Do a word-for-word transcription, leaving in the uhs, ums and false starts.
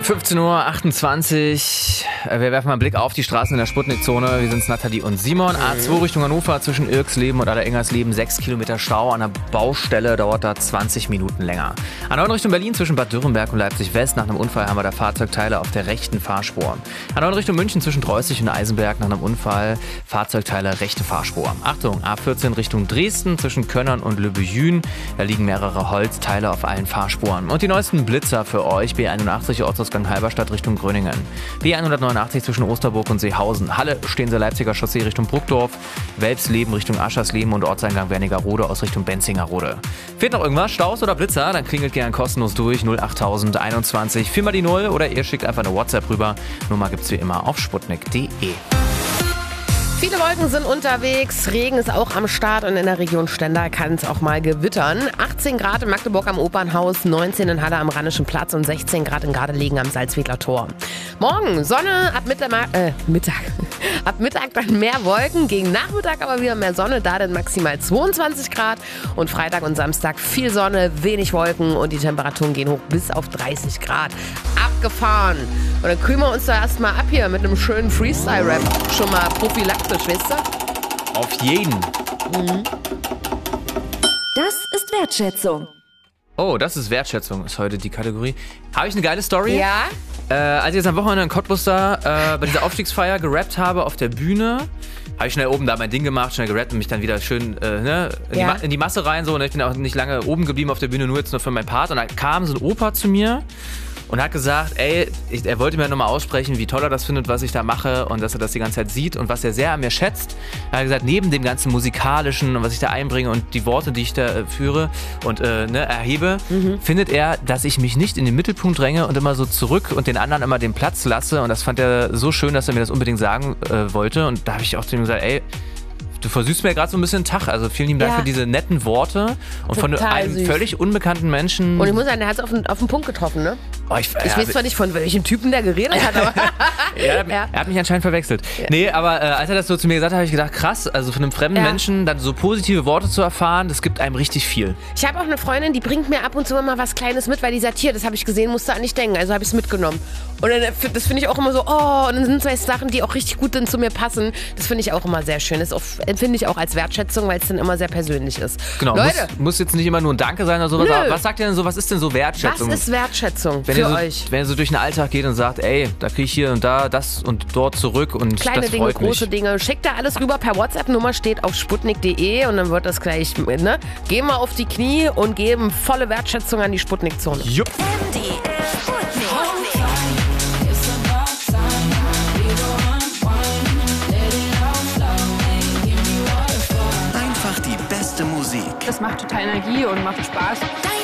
fünfzehn Uhr achtundzwanzig. Wir werfen mal einen Blick auf die Straßen in der Sputnik-Zone. Wir sind Nathalie und Simon. A zwei Richtung Hannover zwischen Irksleben und Allerengernsleben. sechs Kilometer Stau. An der Baustelle dauert da zwanzig Minuten länger. A neun Richtung Berlin zwischen Bad Dürrenberg und Leipzig-West. Nach einem Unfall haben wir da Fahrzeugteile auf der rechten Fahrspur. A neun Richtung München zwischen Dreußig und Eisenberg. Nach einem Unfall Fahrzeugteile rechte Fahrspur. Achtung, A vierzehn Richtung Dresden zwischen Könnern und Le Bejün. Da liegen mehrere Holzteile auf allen Fahrspuren. Und die neuesten Blitzer für euch. B einundachtzig Ortsausgang Halberstadt Richtung Gröningen. B hundertneunundachtzig zwischen Osterburg und Seehausen. Halle Steense Leipziger Chaussee Richtung Bruckdorf. Welpsleben Richtung Aschersleben und Ortseingang Wernigerode aus Richtung Benzingerode. Fehlt noch irgendwas? Staus oder Blitzer? Dann klingelt gern kostenlos durch. null achttausend einundzwanzig. Viermal die Null oder ihr schickt einfach eine WhatsApp rüber. Nummer gibt's wie immer auf sputnik punkt de. Viele Wolken sind unterwegs, Regen ist auch am Start und in der Region Stendal kann es auch mal gewittern. achtzehn Grad in Magdeburg am Opernhaus, neunzehn in Halle am Rheinischen Platz und sechzehn Grad in Gardelegen am Salzwedler Tor. Morgen Sonne, ab Mittag, äh, Mittag. ab Mittag dann mehr Wolken, gegen Nachmittag aber wieder mehr Sonne, da dann maximal zweiundzwanzig Grad und Freitag und Samstag viel Sonne, wenig Wolken und die Temperaturen gehen hoch bis auf dreißig Grad. Abgefahren! Und dann kühlen wir uns da erstmal ab hier mit einem schönen Freestyle-Rap. Schon mal prophylaktisch, weißt du? Auf jeden. Mhm. Das ist Wertschätzung. Oh, das ist Wertschätzung, ist heute die Kategorie. Habe ich eine geile Story? Ja. Äh, als ich jetzt am Wochenende in Cottbus da äh, bei dieser Aufstiegsfeier gerappt habe auf der Bühne, habe ich schnell oben da mein Ding gemacht, schnell gerappt und mich dann wieder schön äh, ne, in, Ja. die Ma- in die Masse rein. So, und ich bin auch nicht lange oben geblieben auf der Bühne, nur jetzt nur für meinen Part. Und da kam so ein Opa zu mir und hat gesagt, ey, ich, er wollte mir nochmal aussprechen, wie toll er das findet, was ich da mache und dass er das die ganze Zeit sieht und was er sehr an mir schätzt. Er hat gesagt, neben dem ganzen Musikalischen und was ich da einbringe und die Worte, die ich da äh, führe und äh, ne, erhebe, mhm. findet er, dass ich mich nicht in den Mittelpunkt dränge und immer so zurück und den anderen immer den Platz lasse. Und das fand er so schön, dass er mir das unbedingt sagen äh, wollte. Und da habe ich auch zu ihm gesagt, ey, du versüßt mir gerade so ein bisschen den Tag. Also vielen lieben Dank Ja. für diese netten Worte. Und Total von einem süß. völlig unbekannten Menschen. Und ich muss sagen, der hat es auf den, auf den Punkt getroffen, ne? Oh, ich, Ich ja, weiß zwar nicht, von welchem Typen der geredet hat, aber... Ja, er, Ja. er hat mich anscheinend verwechselt. Nee, aber äh, als er das so zu mir gesagt hat, habe ich gedacht, krass, also von einem fremden Ja. Menschen dann so positive Worte zu erfahren, das gibt einem richtig viel. Ich habe auch eine Freundin, die bringt mir ab und zu immer was Kleines mit, weil die sagt, hier, das habe ich gesehen, musste an nicht denken, also habe ich es mitgenommen. Und dann, das finde ich auch immer so, oh, und dann sind zwei Sachen, die auch richtig gut dann zu mir passen. Das finde ich auch immer sehr schön. Das auch- empfinde ich auch als Wertschätzung, weil es dann immer sehr persönlich ist. Genau, Leute, muss, muss jetzt nicht immer nur ein Danke sein oder sowas, Nö. aber was sagt ihr denn so, was ist denn so was Wertschätzung? ist Wertschätzung wenn für ihr so, euch? Wenn ihr so durch den Alltag geht und sagt, ey, da kriege ich hier und da das und dort zurück und Kleine das Dinge, freut große mich. Dinge. Schickt da alles rüber per WhatsApp-Nummer, steht auf sputnik punkt de und dann wird das gleich, ne? Gehen wir auf die Knie und geben volle Wertschätzung an die Sputnik-Zone. Jupp. M D F Sputnik. Einfach die beste Musik. Das macht total Energie und macht Spaß.